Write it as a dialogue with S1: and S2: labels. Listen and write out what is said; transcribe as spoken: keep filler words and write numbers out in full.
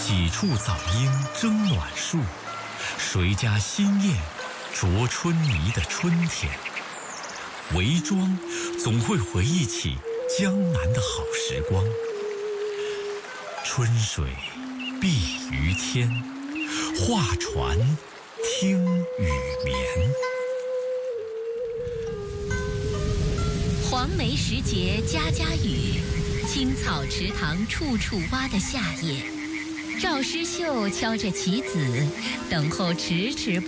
S1: 几处早莺争暖树，谁家新燕啄春泥的春天。韦庄总会回忆起江南的好时光。春水碧于天，画船听雨眠。
S2: 黄梅时节家家雨，青草池塘处处蛙的夏夜。赵诗绣敲着棋子，等候迟迟不